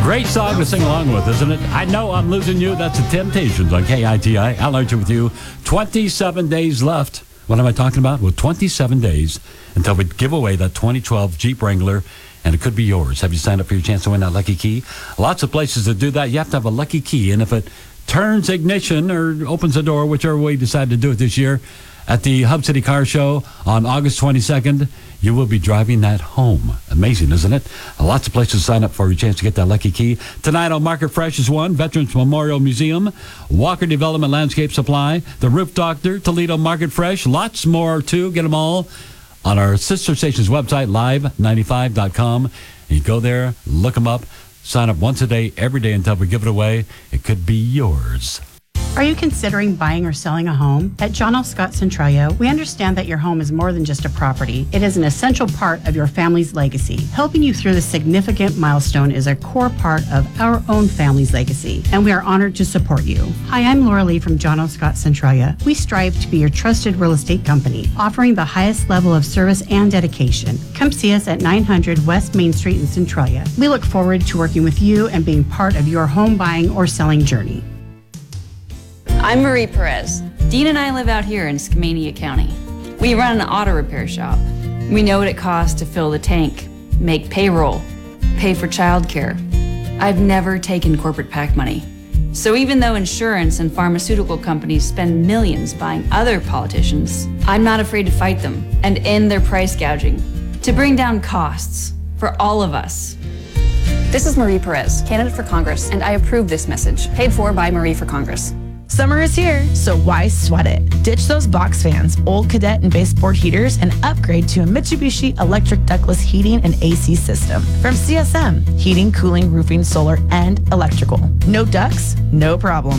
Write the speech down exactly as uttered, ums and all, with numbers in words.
Great song to sing along with, isn't it? I Know I'm Losing You. That's the Temptations on K I T I. Al Archer with you. twenty-seven days left. What am I talking about? Well, twenty-seven days until we give away that twenty twelve Jeep Wrangler, and it could be yours. Have you signed up for your chance to win that lucky key? Lots of places to do that. You have to have a lucky key, and if it turns ignition or opens the door, whichever way you decide to do it this year, at the Hub City Car Show on August twenty-second, you will be driving that home. Amazing, isn't it? Lots of places to sign up for your chance to get that lucky key. Tonight on Market Fresh is one, Veterans Memorial Museum, Walker Development Landscape Supply, The Roof Doctor, Toledo Market Fresh, lots more too. Get them all on our sister station's website, live ninety-five dot com. You go there, look them up, sign up once a day, every day until we give it away. It could be yours. Are you considering buying or selling a home? At John L. Scott Centralia, we understand that your home is more than just a property. It is an essential part of your family's legacy. Helping you through this significant milestone is a core part of our own family's legacy, and we are honored to support you. Hi, I'm Laura Lee from John L. Scott Centralia. We strive to be your trusted real estate company, offering the highest level of service and dedication. Come see us at nine hundred West Main Street in Centralia. We look forward to working with you and being part of your home buying or selling journey. I'm Marie Perez. Dean and I live out here in Skamania County. We run an auto repair shop. We know what it costs to fill the tank, make payroll, pay for childcare. I've never taken corporate PAC money. So even though insurance and pharmaceutical companies spend millions buying other politicians, I'm not afraid to fight them and end their price gouging to bring down costs for all of us. This is Marie Perez, candidate for Congress, and I approve this message, paid for by Marie for Congress. Summer is here, so why sweat it? Ditch those box fans, old cadet and baseboard heaters, and upgrade to a Mitsubishi electric ductless heating and A C system from C S M. Heating, cooling, roofing, solar, and electrical. No ducts? No problem.